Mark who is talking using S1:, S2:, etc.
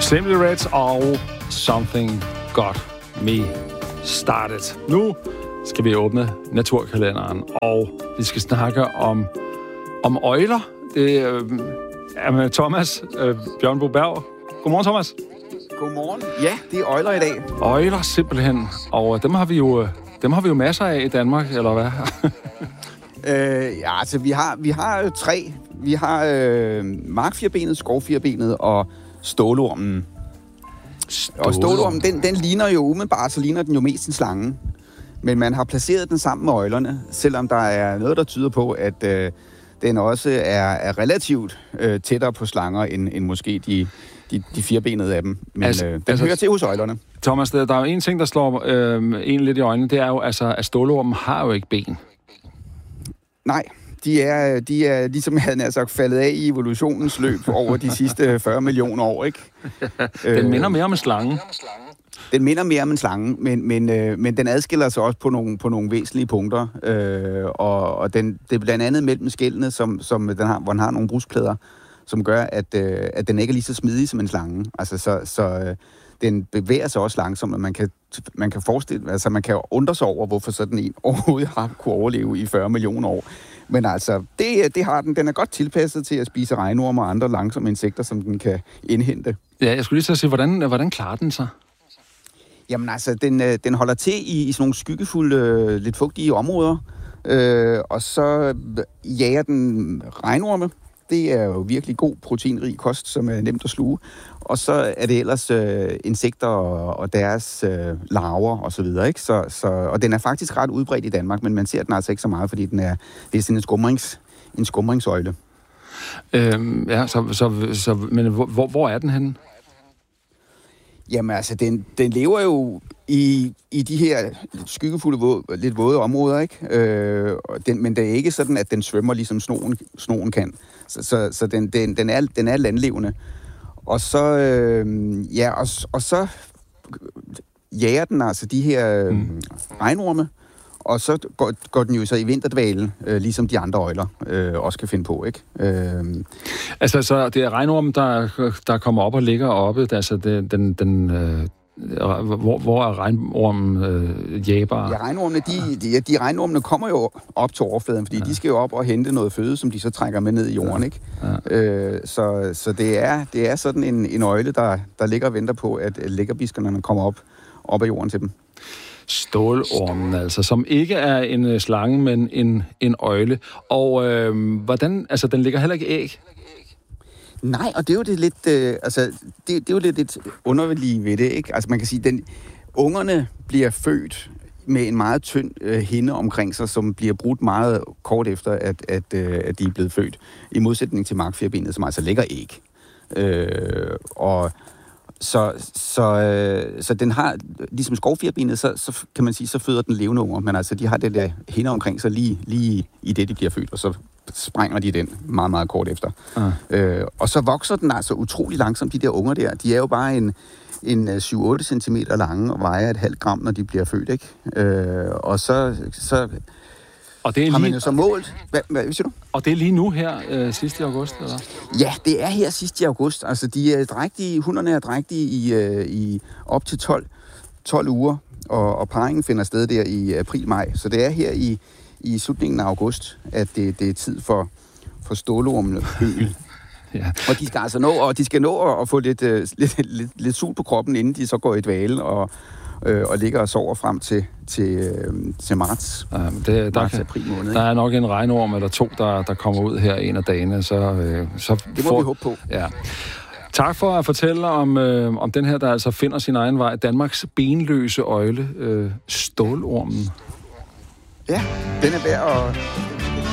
S1: Simply Reds og Something Got Me Started. Nu skal vi åbne naturkalenderen, og vi skal snakke om øgler. Det er med Thomas Bjørnbo Berg. Godmorgen, Thomas.
S2: Godmorgen. Ja, det er øgler i dag.
S1: Øgler, simpelthen. Og dem har vi jo masser af i Danmark, eller hvad?
S2: Ja, altså vi har tre. Vi har markfirbenet, skovfirbenet og stålormen. Og stålormen, den ligner jo umiddelbart, så ligner den jo mest en slange. Men man har placeret den sammen med øglerne, selvom der er noget, der tyder på, at den også er relativt tættere på slanger, end måske de firbenede af dem. Men den hører til hos øglerne.
S1: Thomas, der er jo en ting, der slår en lidt i øjnene, det er jo, altså, at stålormen har jo ikke ben.
S2: Nej, de er ligesom jeg havde sagt faldet af i evolutionens løb over de sidste 40 millioner år, ikke?
S1: Den minder mere om en slange.
S2: Den minder mere om en slange, men den adskiller sig også på nogle væsentlige punkter. Og det er blandt andet mellem skældene, hvor den har nogle bruskplader, som gør, at den ikke er lige så smidig som en slange. Altså, så den bevæger sig også langsomt, og man kan forestille, altså man kan undre sig over, hvorfor sådan en overhovedet har kunne overleve i 40 millioner år. Men altså, det har den. Den er godt tilpasset til at spise regnorme og andre langsomme insekter, som den kan indhente.
S1: Ja, jeg skulle lige så sige, hvordan klarer den sig?
S2: Jamen altså, den holder til i sådan nogle skyggefulde, lidt fugtige områder, og så jager den regnorme. Det er jo virkelig god proteinrig kost, som er nemt at sluge. Og så er det ellers insekter og deres larver og så videre, ikke? Og den er faktisk ret udbredt i Danmark, men man ser den altså ikke så meget, fordi det er sådan en skumringsøgle.
S1: Ja, men hvor er den henne?
S2: Jamen altså, den lever jo i de her skyggefulde, lidt våde områder, ikke? Men det er ikke sådan, at den svømmer ligesom snoen kan. Så den er landlevende. Og så, og så jager den altså de her regnorme, og så går den jo så i vinterdvale, ligesom de andre øgler også kan finde på, ikke?
S1: Altså, så det er regnormen, der kommer op og ligger oppe, altså hvor er regnormen jægbar?
S2: Ja, regnormene kommer jo op til overfladen, fordi de skal jo op og hente noget føde, som de så trækker med ned i jorden, ikke? Ja. Så det er sådan en øgle, der ligger og venter på, at lækkerbiskerne kommer op af jorden til dem.
S1: Stålormen, altså, som ikke er en slange, men en øgle. Og hvordan, altså, den lægger heller ikke æg?
S2: Nej, og det er jo det lidt, det er jo lidt underligt ved det, ikke? Altså man kan sige, ungerne bliver født med en meget tynd hinde omkring sig, som bliver brudt meget kort efter, at de er blevet født, i modsætning til markfirbenet, som altså lægger æg. Så den har, ligesom skovfirbenet, så kan man sige, så føder den levende unger, men altså de har det der hinde omkring sig lige i det, de bliver født, og så sprænger de den meget, meget kort efter. Og så vokser den altså utrolig langsomt, de der unger der. De er jo bare en 7-8 cm lange og vejer 0,5 gram, når de bliver født, ikke? Og så
S1: og det er
S2: har man jo så målt. Hvad siger du?
S1: Og det er lige nu her, sidst i august, eller?
S2: Ja, det er her sidst i august. Altså, de er drægtige, hunderne er drægtige i op til 12 uger, og parringen finder sted der i april-maj. Så det er her i slutningen af august, at det er tid for stålormen øl. Ja. Og de skal nå at få lidt sul på kroppen, inden de så går i dvale og ligger og sover frem til marts. April måned.
S1: Der er nok en regnorm eller to, der kommer ud her en af dagene. Så
S2: det må vi håbe på.
S1: Ja. Tak for at fortælle om den her, der altså finder sin egen vej. Danmarks benløse øgle, stålormen.
S2: Ja, den er værd at